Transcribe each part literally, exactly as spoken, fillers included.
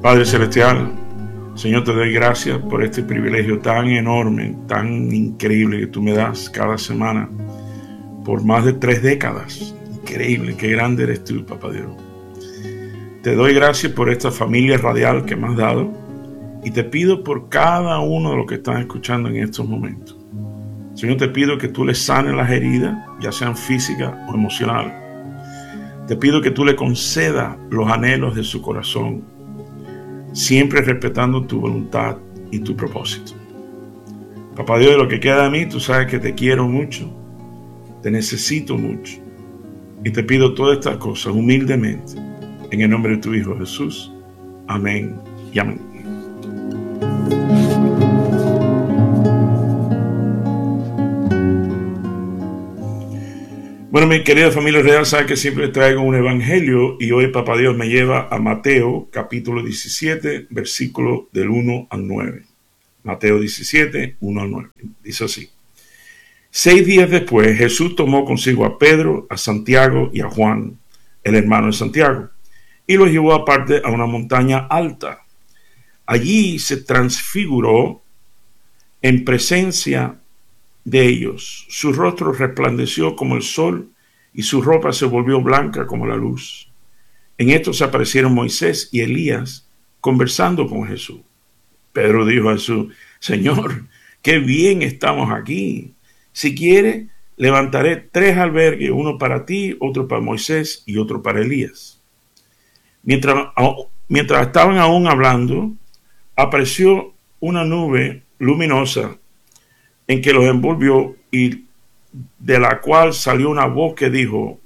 Padre Celestial, Señor, te doy gracias por este privilegio tan enorme, tan increíble que tú me das cada semana por más de tres décadas. Increíble, qué grande eres tú, Papá Dios. Te doy gracias por esta familia radial que me has dado y te pido por cada uno de los que están escuchando en estos momentos. Señor, te pido que tú le sanes las heridas, ya sean físicas o emocionales. Te pido que tú le concedas los anhelos de su corazón, siempre respetando tu voluntad y tu propósito. Papá Dios, de lo que queda de mí, tú sabes que te quiero mucho, te necesito mucho y te pido todas estas cosas humildemente en el nombre de tu Hijo Jesús. Amén y amén. Bueno, mi querida familia real, sabe que siempre traigo un evangelio y hoy Papá Dios me lleva a Mateo capítulo diecisiete, versículo del uno al nueve. Mateo diecisiete, uno al nueve. Dice así: Seis días después Jesús tomó consigo a Pedro, a Santiago y a Juan, el hermano de Santiago, y los llevó aparte a una montaña alta. Allí se transfiguró en presencia de ellos. Su rostro resplandeció como el sol y su ropa se volvió blanca como la luz. En esto se aparecieron Moisés y Elías conversando con Jesús. Pedro dijo a Jesús: Señor, qué bien estamos aquí. Si quiere, levantaré tres albergues, uno para ti, otro para Moisés y otro para Elías. Mientras, mientras estaban aún hablando, apareció una nube luminosa en que los envolvió y de la cual salió una voz que dijo: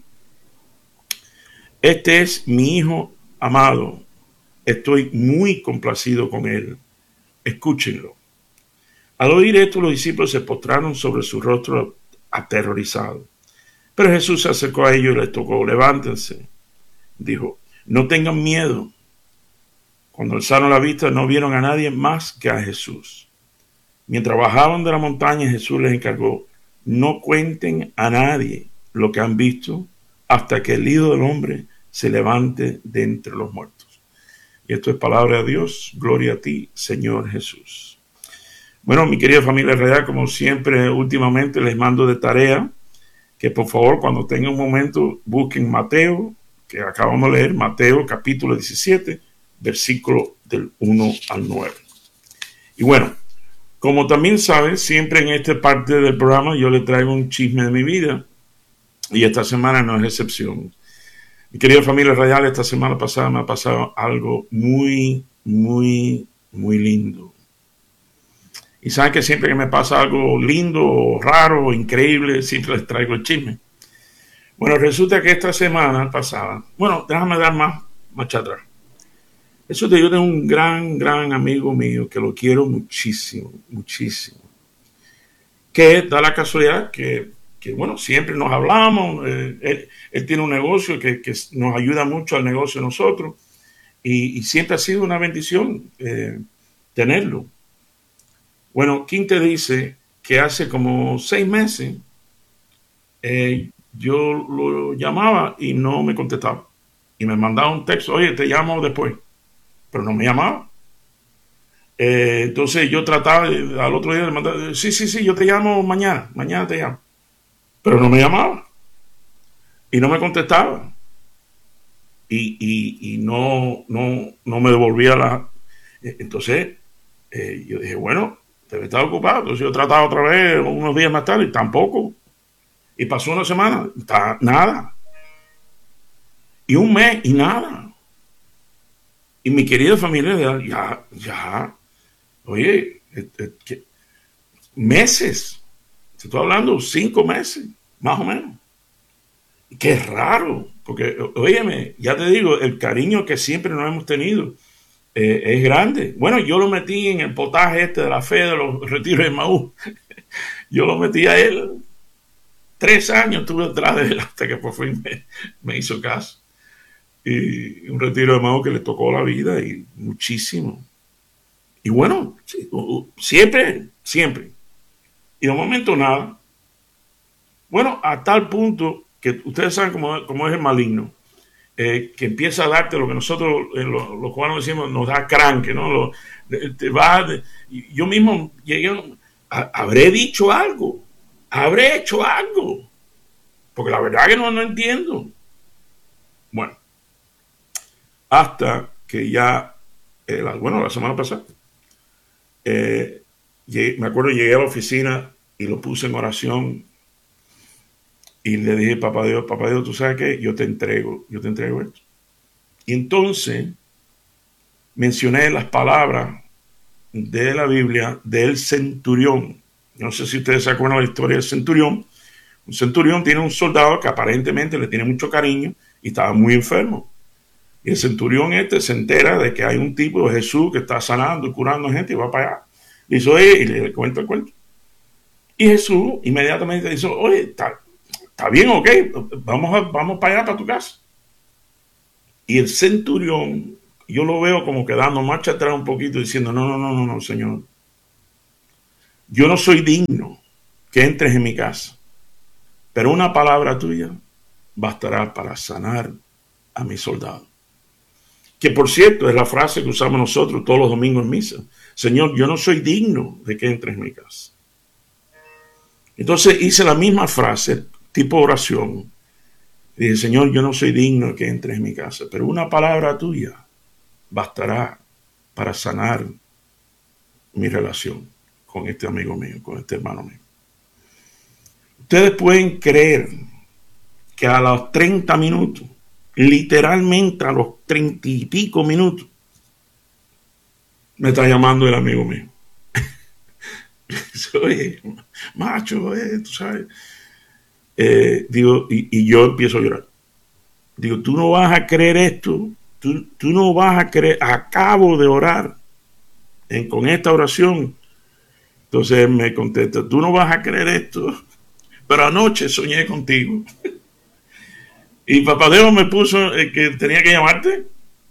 Este es mi Hijo amado, estoy muy complacido con él, escúchenlo. Al oír esto, los discípulos se postraron sobre su rostro aterrorizados. Pero Jesús se acercó a ellos y les tocó: levántense. Dijo: no tengan miedo. Cuando alzaron la vista, no vieron a nadie más que a Jesús. Mientras bajaban de la montaña, Jesús les encargó: no cuenten a nadie lo que han visto hasta que el Hijo del Hombre se levante de entre los muertos. Y esto es palabra de Dios. Gloria a ti, Señor Jesús. Bueno, mi querida familia real, como siempre, últimamente les mando de tarea que por favor, cuando tengan un momento, busquen Mateo, que acabamos de leer, Mateo capítulo diecisiete, versículo del uno al nueve. Y bueno, como también saben, siempre en esta parte del programa yo le traigo un chisme de mi vida y esta semana no es excepción. Mi querida familia radial, esta semana pasada me ha pasado algo muy, muy, muy lindo. Y saben que siempre que me pasa algo lindo, raro, increíble, siempre les traigo el chisme. Bueno, resulta que esta semana pasada, bueno, déjame dar más, más atrás. Eso te yo tengo un gran, gran amigo mío que lo quiero muchísimo, muchísimo. Que da la casualidad que, que bueno, siempre nos hablamos. Eh, él, él tiene un negocio que, que nos ayuda mucho al negocio de nosotros. Y, y siempre ha sido una bendición eh, tenerlo. Bueno, ¿quién te dice que hace como seis meses eh, yo lo llamaba y no me contestaba? Y me mandaba un texto: oye, te llamo después. Pero no me llamaba. Eh, entonces yo trataba, al otro día de mandar: sí, sí, sí, yo te llamo mañana, mañana te llamo. Pero no me llamaba. Y no me contestaba. Y, y, y no, no, no me devolvía la... Entonces eh, yo dije, bueno, debe estar ocupado. Entonces yo trataba otra vez unos días más tarde y tampoco. Y pasó una semana, está, nada. Y un mes y nada. Y mi querida familia, ya, ya, oye, ¿qué? Meses, te estoy hablando cinco meses, más o menos. Qué raro, porque, óyeme, ya te digo, el cariño que siempre nos hemos tenido eh, es grande. Bueno, yo lo metí en el potaje este de la fe de los retiros de Maús. Yo lo metí a él. Tres años estuve detrás de él hasta que por fin me, me hizo caso. Y un retiro de Maús que le tocó la vida y muchísimo. Y bueno, siempre, siempre. Y de momento nada. Bueno, a tal punto que ustedes saben cómo, cómo es el maligno. eh, que empieza a darte lo que nosotros, eh, los, los cubanos decimos, nos da cranque, ¿no? Lo, de, te va de, yo mismo llegué, a, habré dicho algo, habré hecho algo, porque la verdad que no, no entiendo. Bueno, hasta que ya, eh, la, bueno, la semana pasada, eh, llegué, me acuerdo, llegué a la oficina y lo puse en oración y le dije, papá Dios, papá Dios, tú sabes qué, yo te entrego, yo te entrego esto. Y entonces mencioné las palabras de la Biblia del centurión. No sé si ustedes se acuerdan de la historia del centurión. Un centurión tiene un soldado que aparentemente le tiene mucho cariño y estaba muy enfermo. Y el centurión este se entera de que hay un tipo de Jesús que está sanando y curando gente y va para allá. Y, dice, oye, y le, le cuenta el cuento. Y Jesús inmediatamente dice, oye, está, está bien, ok, vamos, a, vamos para allá, para tu casa. Y el centurión, yo lo veo como que dando marcha atrás un poquito, diciendo, no, no, no, no, no, Señor. Yo no soy digno que entres en mi casa, pero una palabra tuya bastará para sanar a mi soldado. Que por cierto es la frase que usamos nosotros todos los domingos en misa. Señor, yo no soy digno de que entres en mi casa. Entonces hice la misma frase, tipo oración. Y dije, Señor, yo no soy digno de que entres en mi casa, pero una palabra tuya bastará para sanar mi relación con este amigo mío, con este hermano mío. Ustedes pueden creer que a los treinta minutos, literalmente a los treinta y pico minutos, me está llamando el amigo mío. Oye, macho, eh, tú sabes. Eh, digo, y, y yo empiezo a llorar. Digo, tú no vas a creer esto, tú, tú no vas a creer, acabo de orar en, con esta oración. Entonces él me contesta, tú no vas a creer esto, pero anoche soñé contigo. Y Papá Dios me puso eh, que tenía que llamarte.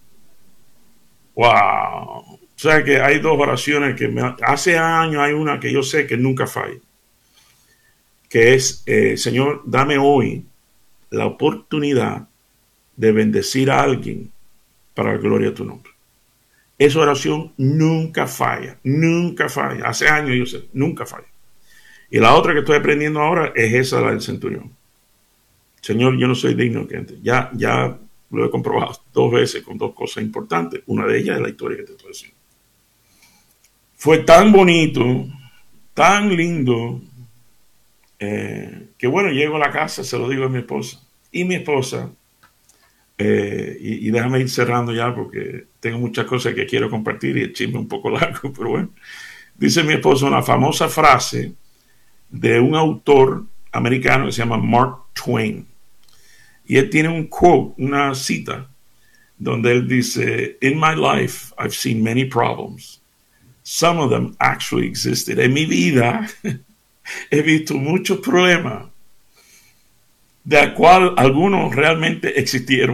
Wow. O sea que hay dos oraciones que me, hace años hay una que yo sé que nunca falla. Que es, eh, Señor, dame hoy la oportunidad de bendecir a alguien para la gloria de tu nombre. Esa oración nunca falla, nunca falla. Hace años yo sé, nunca falla. Y la otra que estoy aprendiendo ahora es esa, la del centurión. Señor, yo no soy digno que entre. Ya, ya lo he comprobado dos veces con dos cosas importantes. Una de ellas es la historia que te estoy diciendo. Fue tan bonito, tan lindo, eh, que bueno, llego a la casa, se lo digo a mi esposa. Y mi esposa, eh, y, y déjame ir cerrando ya porque tengo muchas cosas que quiero compartir y el chisme es un poco largo, pero bueno. Dice mi esposa una famosa frase de un autor americano que se llama Mark Twain. Y él tiene un quote, una cita, donde él dice, in my life, I've seen many problems. Some of them actually existed. En mi vida he visto muchos problemas, de los cuales algunos realmente existieron.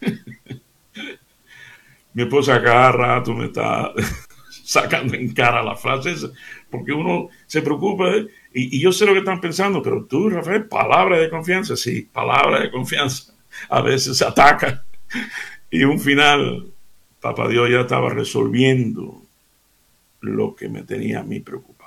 Mi esposa cada rato me está sacando en cara la frase esa, porque uno se preocupa, y, y yo sé lo que están pensando, pero tú, Rafael, palabra de confianza, sí, palabra de confianza, a veces se ataca, y un final, Papá Dios ya estaba resolviendo lo que me tenía a mí preocupado.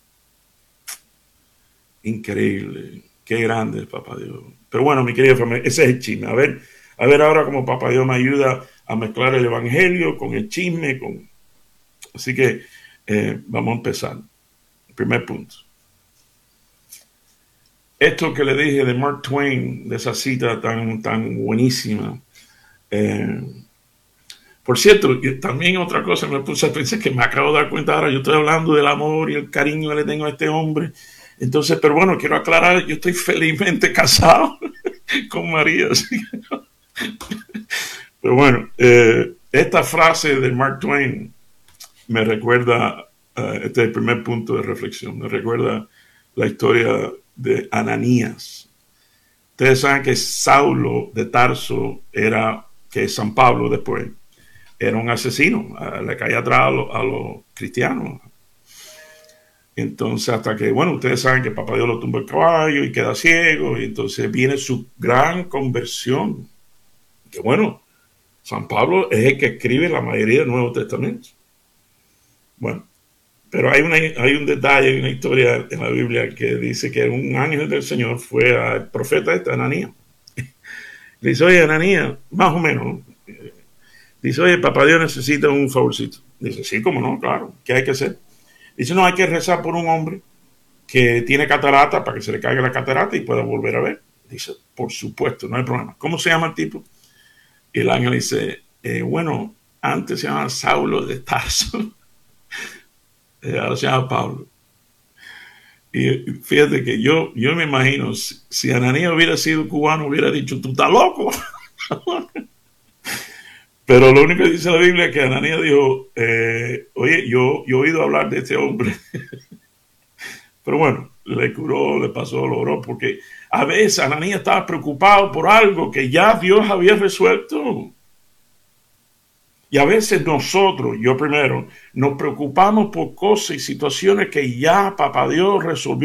Increíble, qué grande es Papá Dios. Pero bueno, mi querida familia, ese es el chisme. A ver, a ver ahora cómo Papá Dios me ayuda a mezclar el evangelio con el chisme, con... Así que eh, vamos a empezar. El primer punto. Esto que le dije de Mark Twain, de esa cita tan, tan buenísima. Eh, por cierto, también otra cosa me puse a pensar que me acabo de dar cuenta ahora, yo estoy hablando del amor y el cariño que le tengo a este hombre. Entonces, pero bueno, quiero aclarar, yo estoy felizmente casado con María. ¿Sí? Pero bueno, eh, esta frase de Mark Twain me recuerda, uh, este es el primer punto de reflexión, me recuerda la historia de Ananías. Ustedes saben que Saulo de Tarso era, que es San Pablo después, era un asesino, uh, le caía atrás a, lo, a los cristianos. Entonces, hasta que, bueno, ustedes saben que Papá Dios lo tumba el caballo y queda ciego, y entonces viene su gran conversión. Que bueno, San Pablo es el que escribe la mayoría del Nuevo Testamento. Bueno, pero hay, una, hay un detalle, hay una historia en la Biblia que dice que un ángel del Señor fue al profeta este, Ananías. Le dice, oye, Ananías, más o menos, ¿no? Dice, oye, papá Dios necesita un favorcito. Dice, sí, cómo no, claro, ¿qué hay que hacer? Dice, no, hay que rezar por un hombre que tiene catarata para que se le caiga la catarata y pueda volver a ver. Dice, por supuesto, no hay problema. ¿Cómo se llama el tipo? Y el ángel dice, eh, bueno, antes se llamaba Saulo de Tarso, ahora se llama Pablo. Y fíjate que yo, yo me imagino, si, si Ananías hubiera sido cubano, hubiera dicho, tú estás loco. Pero lo único que dice la Biblia es que Ananías dijo, eh, oye, yo, yo he oído hablar de este hombre. Pero bueno, le curó, le pasó, lo oró, porque a veces Ananías estaba preocupado por algo que ya Dios había resuelto. Y a veces nosotros, yo primero, nos preocupamos por cosas y situaciones que ya Papá Dios resolvió